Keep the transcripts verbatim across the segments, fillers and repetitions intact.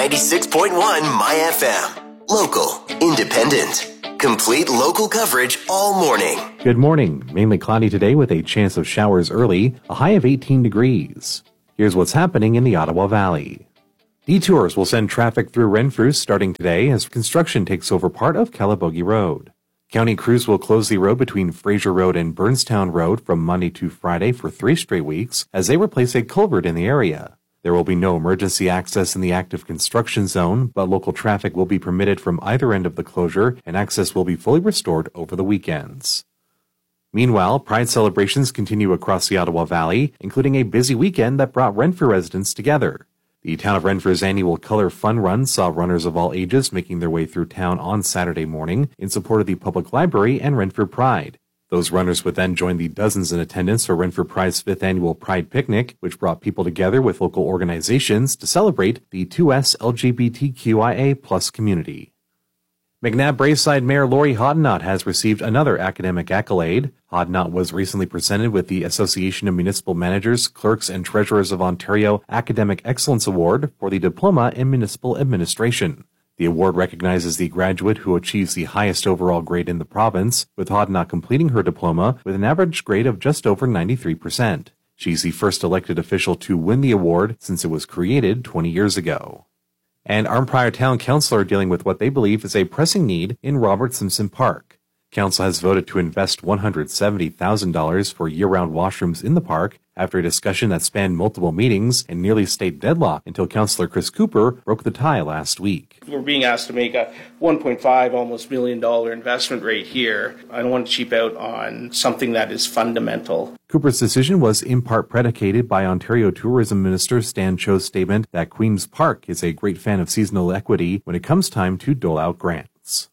ninety-six point one My F M. Local, independent, complete local coverage all morning. Good morning. Mainly cloudy today with a chance of showers early, a high of eighteen degrees. Here's what's happening in the Ottawa Valley. Detours will send traffic through Renfrew starting today as construction takes over part of Calabogie Road. County crews will close the road between Fraser Road and Burnstown Road from Monday to Friday for three straight weeks as they replace a culvert in the area. There will be no emergency access in the active construction zone, but local traffic will be permitted from either end of the closure and access will be fully restored over the weekends. Meanwhile, Pride celebrations continue across the Ottawa Valley, including a busy weekend that brought Renfrew residents together. The Town of Renfrew's annual Color Fun Run saw runners of all ages making their way through town on Saturday morning in support of the Public Library and Renfrew Pride. Those runners would then join the dozens in attendance for Renfrew Pride's fifth annual Pride Picnic, which brought people together with local organizations to celebrate the two S L G B T Q I A plus community. McNabb Braeside Mayor Lori Hodnott has received another academic accolade. Hodnott was recently presented with the Association of Municipal Managers, Clerks, and Treasurers of Ontario Academic Excellence Award for the Diploma in Municipal Administration. The award recognizes the graduate who achieves the highest overall grade in the province, with Hodnott completing her diploma with an average grade of just over ninety-three percent. She's the first elected official to win the award since it was created twenty years ago. And Arnprior Town Council are dealing with what they believe is a pressing need in Robert Simpson Park. Council has voted to invest one hundred seventy thousand dollars for year-round washrooms in the park after a discussion that spanned multiple meetings and nearly stayed deadlocked until Councillor Chris Cooper broke the tie last week. We're being asked to make a one point five almost million dollar investment right here. I don't want to cheap out on something that is fundamental. Cooper's decision was in part predicated by Ontario Tourism Minister Stan Cho's statement that Queen's Park is a great fan of seasonal equity when it comes time to dole out grants.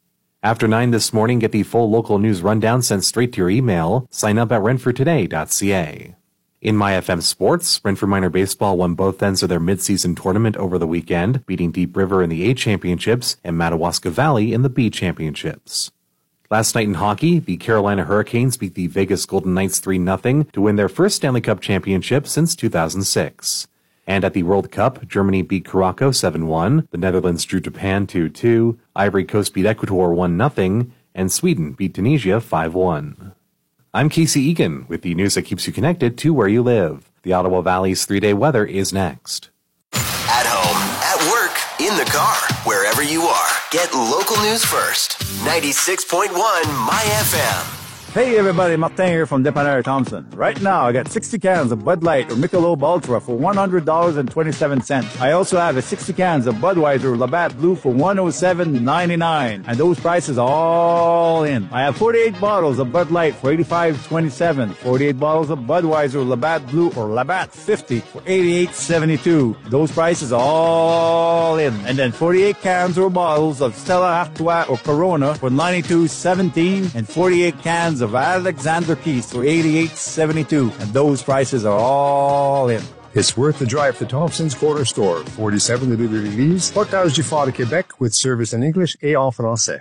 After nine this morning, get the full local news rundown sent straight to your email. Sign up at renfrew today dot c a. In My F M Sports, Renfrew Minor Baseball won both ends of their mid-season tournament over the weekend, beating Deep River in the A Championships and Madawaska Valley in the B Championships. Last night in hockey, the Carolina Hurricanes beat the Vegas Golden Knights three nothing to win their first Stanley Cup championship since two thousand six. And at the World Cup, Germany beat Curacao seven one, the Netherlands drew Japan two two, Ivory Coast beat Ecuador one nothing, and Sweden beat Tunisia five one. I'm Casey Egan with the news that keeps you connected to where you live. The Ottawa Valley's three-day weather is next. At home, at work, in the car, wherever you are, get local news first. ninety-six point one My F M. Hey everybody, Martin here from Dépanneur Thompson. Right now, I got sixty cans of Bud Light or Michelob Ultra for one hundred dollars and twenty-seven cents. I also have a sixty cans of Budweiser Labatt Blue for one hundred seven dollars and ninety-nine cents. And those prices are all in. I have forty-eight bottles of Bud Light for eighty-five dollars and twenty-seven cents. forty-eight bottles of Budweiser Labatt Blue or Labatt fifty for eighty-eight dollars and seventy-two cents. Those prices are all in. And then forty-eight cans or bottles of Stella Artois or Corona for ninety-two dollars and seventeen cents. And forty-eight cans of Alexander Keith for eighty-eight dollars and seventy-two cents. And those prices are all in. It's worth the drive to Thompson's Corner Store, forty-seven Rue de l'Église, Portage du Fort de Québec, with service in English et en français.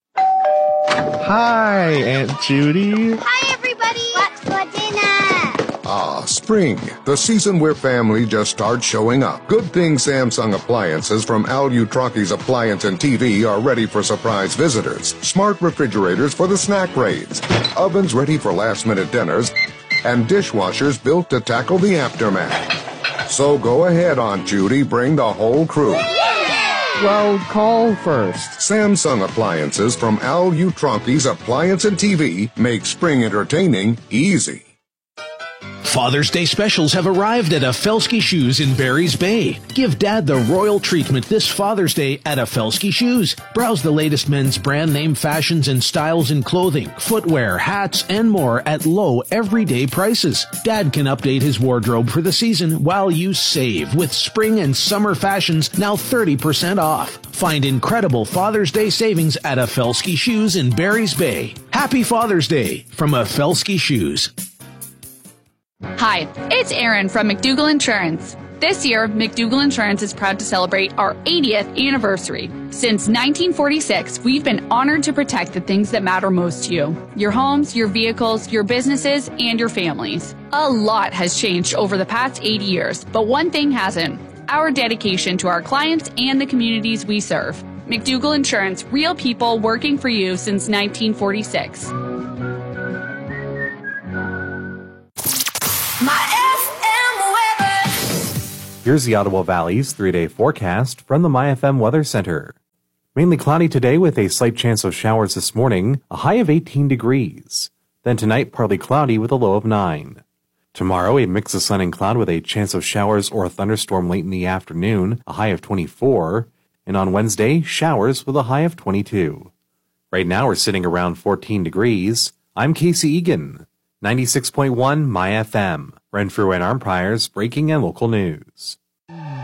Hi, Aunt Judy. Hi, everybody. What's for dinner? Ah, spring, the season where family just starts showing up. Good thing Samsung appliances from Al Utraki's Appliance and T V are ready for surprise visitors. Smart refrigerators for the snack raids, ovens ready for last-minute dinners, and dishwashers built to tackle the aftermath. So go ahead, Aunt Judy, bring the whole crew. Well, call first. Samsung appliances from Al Utraki's Appliance and T V make spring entertaining easy. Father's Day specials have arrived at Afelsky Shoes in Barry's Bay. Give Dad the royal treatment this Father's Day at Afelsky Shoes. Browse the latest men's brand name fashions and styles in clothing, footwear, hats, and more at low everyday prices. Dad can update his wardrobe for the season while you save with spring and summer fashions now thirty percent off. Find incredible Father's Day savings at Afelsky Shoes in Barry's Bay. Happy Father's Day from Afelsky Shoes. Hi, it's Erin from McDougall Insurance. This year, McDougall Insurance is proud to celebrate our eightieth anniversary. Since nineteen forty-six, we've been honored to protect the things that matter most to you. Your homes, your vehicles, your businesses, and your families. A lot has changed over the past eighty years, but one thing hasn't. our dedication to our clients and the communities we serve. McDougall Insurance, real people working for you since nineteen forty-six. My F M weather. Here's the Ottawa Valley's three-day forecast from the My F M Weather Center. Mainly cloudy today with a slight chance of showers this morning, a high of eighteen degrees. Then tonight, partly cloudy with a low of nine. Tomorrow, a mix of sun and cloud with a chance of showers or a thunderstorm late in the afternoon, a high of twenty-four. And on Wednesday, showers with a high of twenty-two. Right now, we're sitting around fourteen degrees. I'm Casey Egan, ninety-six point one My F M, Renfrew and Armpires, breaking and local news.